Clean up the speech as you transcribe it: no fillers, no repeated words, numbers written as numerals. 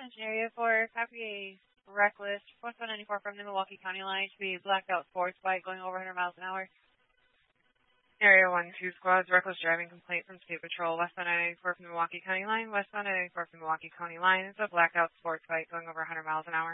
attention area for copy a reckless westbound 94 from the Milwaukee County line to be blacked out sports bike going over 100 miles an hour. Area 1-2 squads, reckless driving complaint from State Patrol, westbound 94 from the Milwaukee County line. Westbound 94 from the Milwaukee County line is a blackout sports bike going over 100 miles an hour.